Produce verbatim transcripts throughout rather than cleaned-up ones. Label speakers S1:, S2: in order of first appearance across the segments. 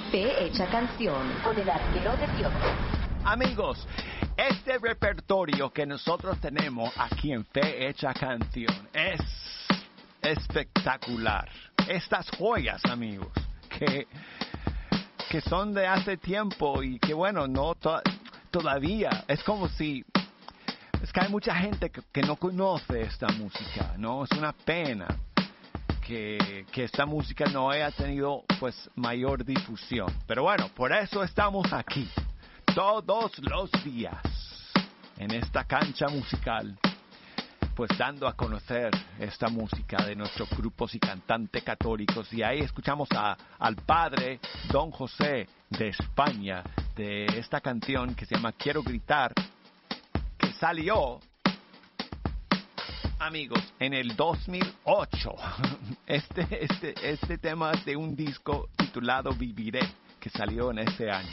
S1: Fe Hecha Canción, con el arquero de Dios.
S2: Amigos, este repertorio que nosotros tenemos aquí en Fe Hecha Canción es espectacular. Estas joyas, amigos, que, que son de hace tiempo y que, bueno, no to- todavía. Es como si... Es que hay mucha gente que, que no conoce esta música, ¿no? Es una pena que, que esta música no haya tenido, pues, mayor difusión. Pero bueno, por eso estamos aquí. Todos los días en esta cancha musical, pues dando a conocer esta música de nuestros grupos y cantantes católicos. Y ahí escuchamos a, al padre Don José de España, de esta canción que se llama Quiero Gritar, que salió, amigos, en el dos mil ocho. Este, este, este tema es de un disco titulado Viviré, que salió en ese año.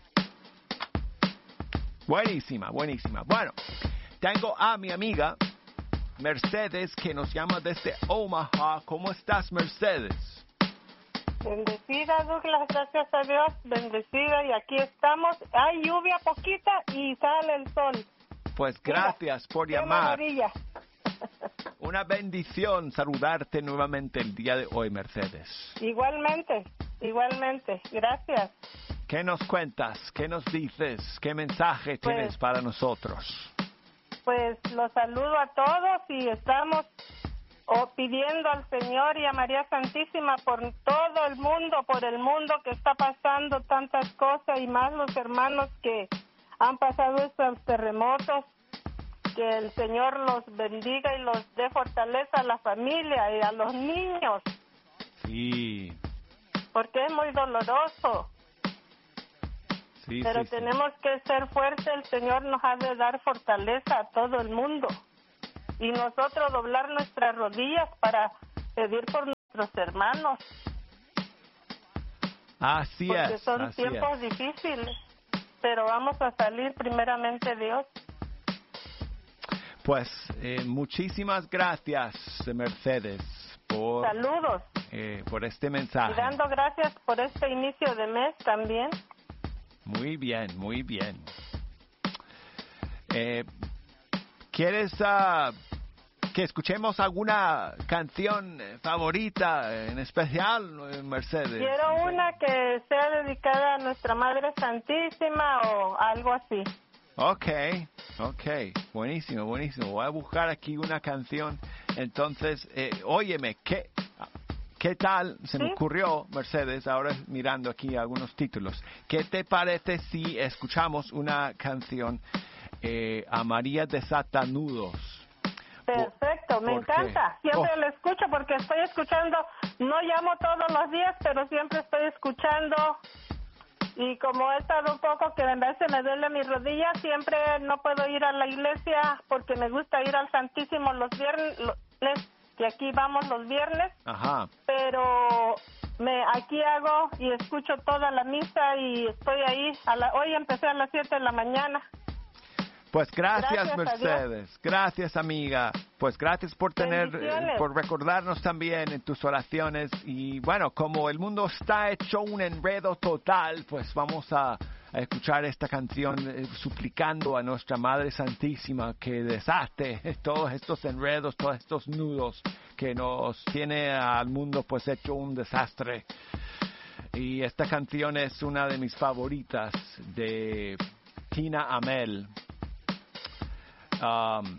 S2: Buenísima, buenísima. Bueno, tengo a mi amiga Mercedes que nos llama desde Omaha. ¿Cómo estás, Mercedes?
S3: Bendecida, Douglas, gracias a Dios, bendecida, y aquí estamos. Hay lluvia poquita y sale el sol.
S2: Pues gracias
S3: Mira,
S2: por
S3: qué
S2: llamar.
S3: maravilla.
S2: Una bendición saludarte nuevamente el día de hoy, Mercedes.
S3: Igualmente, igualmente, gracias.
S2: ¿Qué nos cuentas? ¿Qué nos dices? ¿Qué mensaje
S3: Pues,
S2: tienes para nosotros?
S3: Pues los saludo a todos y estamos oh, pidiendo al Señor y a María Santísima por todo el mundo, por el mundo que está pasando tantas cosas, y más los hermanos que han pasado estos terremotos. Que el Señor los bendiga y los dé fortaleza a la familia y a los niños.
S2: Sí.
S3: Porque es muy doloroso.
S2: Sí,
S3: Pero
S2: sí,
S3: tenemos
S2: sí.
S3: que ser fuertes, el Señor nos ha de dar fortaleza a todo el mundo. Y nosotros doblar nuestras rodillas para pedir por nuestros hermanos.
S2: Así
S3: Porque
S2: es.
S3: son
S2: así
S3: tiempos
S2: es.
S3: difíciles. Pero vamos a salir primeramente Dios.
S2: Pues eh, muchísimas gracias, Mercedes, por,
S3: Saludos.
S2: eh, por este mensaje.
S3: Y dando gracias por este inicio de mes también.
S2: Muy bien, muy bien. Eh, ¿Quieres uh, que escuchemos alguna canción favorita en especial, Mercedes?
S3: Quiero una que sea dedicada a nuestra Madre Santísima o algo así.
S2: Ok, ok, buenísimo, buenísimo. Voy a buscar aquí una canción. Entonces, eh, óyeme, ¿qué, ¿qué tal? Se me
S3: ¿Sí?
S2: ocurrió, Mercedes, ahora mirando aquí algunos títulos. ¿Qué te parece si escuchamos una canción eh, a María desata nudos?
S3: Perfecto, me
S2: ¿Por
S3: encanta.
S2: qué?
S3: Siempre
S2: Oh.
S3: lo escucho porque estoy escuchando, no llamo todos los días, pero siempre estoy escuchando. Y como he estado un poco que a veces me duele mi rodilla, siempre no puedo ir a la iglesia porque me gusta ir al Santísimo los viernes, los, que aquí vamos los viernes.
S2: Ajá.
S3: Pero me aquí hago y escucho toda la misa y estoy ahí. A la, hoy empecé a las siete de la mañana.
S2: Pues gracias,
S3: Gracias a
S2: Mercedes. Gracias, amiga. Pues gracias por tener,
S3: Bendiciones.
S2: por recordarnos también en tus oraciones. Y bueno, como el mundo está hecho un enredo total, pues vamos a, a escuchar esta canción eh, suplicando a nuestra Madre Santísima que desate todos estos enredos, todos estos nudos que nos tiene al mundo pues hecho un desastre. Y esta canción es una de mis favoritas de Tina Amel. Um,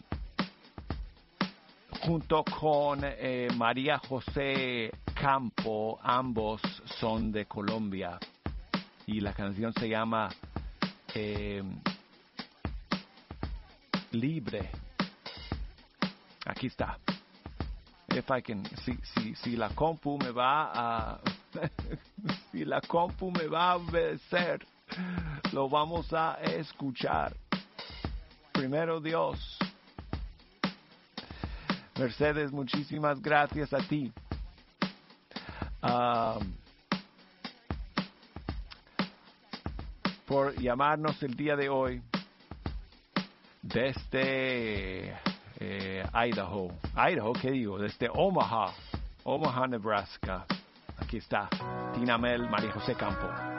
S2: junto con eh, María José Campo, ambos son de Colombia, y la canción se llama eh, Libre. Aquí está. If I can, si, si, si la compu me va a si la compu me va a obedecer, lo vamos a escuchar. Primero Dios. Mercedes, muchísimas gracias a ti. Um, por llamarnos el día de hoy desde eh, Idaho. Idaho, ¿qué digo? Desde Omaha. Omaha, Nebraska. Aquí está Tina Amel, María José Campo.